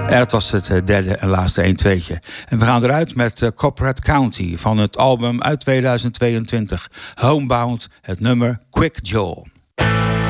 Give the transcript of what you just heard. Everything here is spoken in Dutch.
Het was het derde en laatste 1-2'tje. En we gaan eruit met Copperhead County van het album uit 2022. Homebound, het nummer Quick Joel.